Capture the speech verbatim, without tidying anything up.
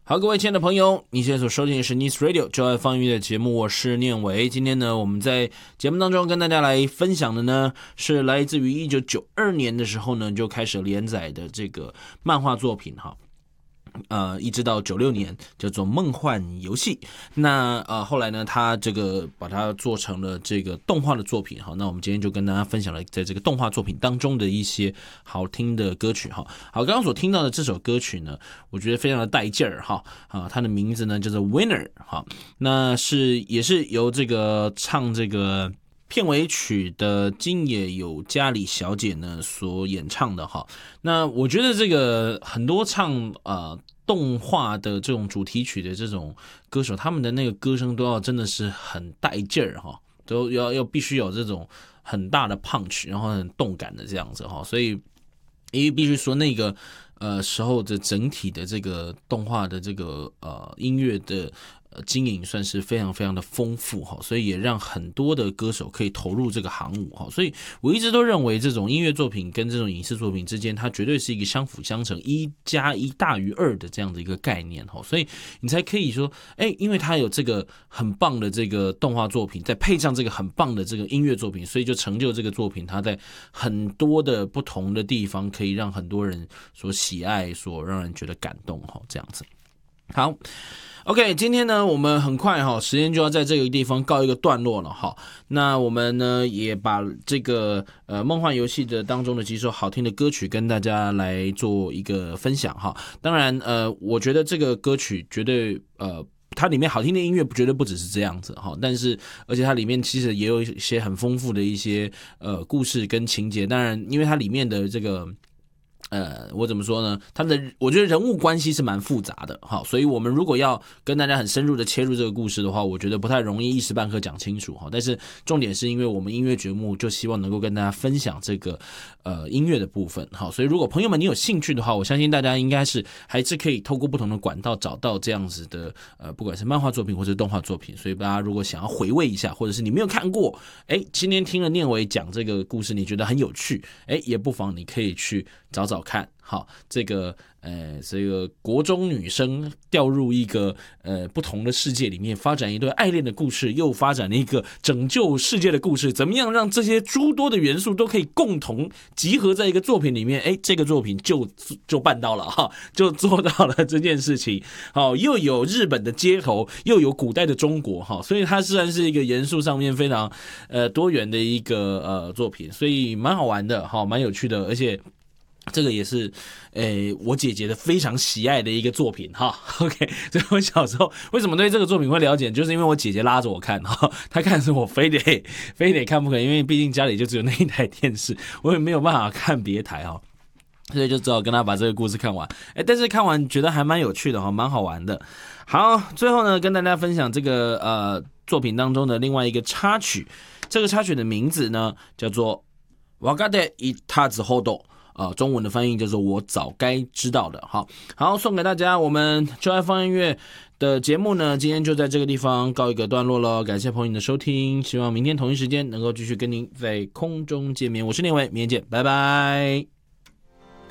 好，各位亲爱的朋友，你现在所收听的是 Nice Radio 就爱放音乐的节目，我是念伟。今天呢，我们在节目当中跟大家来分享的呢，是来自于一九九二年的时候呢就开始连载的这个漫画作品哈。呃，一直到九六年叫做《梦幻游戏》，那呃后来呢，他这个把它做成了这个动画的作品哈。那我们今天就跟大家分享了在这个动画作品当中的一些好听的歌曲哈。好，刚刚所听到的这首歌曲呢，我觉得非常的带劲儿哈。啊，它的名字呢叫做 Winner 哈，那是也是由这个唱这个片尾曲的金野有加里小姐呢所演唱的哈。那我觉得这个很多唱呃动画的这种主题曲的这种歌手，他们的那个歌声都要真的是很带劲儿哈，都要要必须有这种很大的 punch， 然后很动感的这样子哈。所以因为必须说那个呃时候的整体的这个动画的这个呃音乐的呃经营算是非常非常的丰富哈，所以也让很多的歌手可以投入这个行伍哈。所以我一直都认为这种音乐作品跟这种影视作品之间，它绝对是一个相辅相成，一加一大于二的这样的一个概念哈。所以你才可以说，哎，因为它有这个很棒的这个动画作品，再配上这个很棒的这个音乐作品，所以就成就这个作品，它在很多的不同的地方可以让很多人所喜爱，所让人觉得感动哈，这样子。好。OK， 今天呢，我们很快哈，时间就要在这个地方告一个段落了哈。那我们呢，也把这个呃梦幻游戏的当中的几首好听的歌曲跟大家来做一个分享哈。当然，呃，我觉得这个歌曲绝对呃。它里面好听的音乐绝对不只是这样子哈，但是而且它里面其实也有一些很丰富的一些呃故事跟情节。当然，因为它里面的这个。呃，我怎么说呢？他们的我觉得人物关系是蛮复杂的，哈，所以我们如果要跟大家很深入的切入这个故事的话，我觉得不太容易一时半刻讲清楚哈。但是重点是因为我们音乐节目就希望能够跟大家分享这个呃音乐的部分，好，所以如果朋友们你有兴趣的话，我相信大家应该是还是可以透过不同的管道找到这样子的呃，不管是漫画作品或者动画作品。所以大家如果想要回味一下，或者是你没有看过，哎，今天听了念伟讲这个故事，你觉得很有趣，哎，也不妨你可以去找找看，好，这个呃，这个国中女生掉入一个呃不同的世界里面，发展一段爱恋的故事，又发展了一个拯救世界的故事，怎么样让这些诸多的元素都可以共同集合在一个作品里面？哎，这个作品就就办到了哈，就做到了这件事情。好，又有日本的街头，又有古代的中国哈，所以它虽然是一个元素上面非常呃多元的一个呃作品，所以蛮好玩的哈，蛮有趣的，而且。这个也是，诶，我姐姐的非常喜爱的一个作品哈。OK， 所以我小时候为什么对这个作品会了解，就是因为我姐姐拉着我看哈，她看是我非得非得看不可，因为毕竟家里就只有那一台电视，我也没有办法看别台哈，所以就只好跟她把这个故事看完。诶，但是看完觉得还蛮有趣的哈，蛮好玩的。好，最后呢，跟大家分享这个呃作品当中的另外一个插曲，这个插曲的名字呢叫做《わかっていたずほど》。呃，中文的翻译叫做我早该知道的。好，好，送给大家。我们就爱放音乐的节目呢，今天就在这个地方告一个段落了。感谢朋友的收听，希望明天同一时间能够继续跟您在空中见面。我是念伟，明天见，拜拜。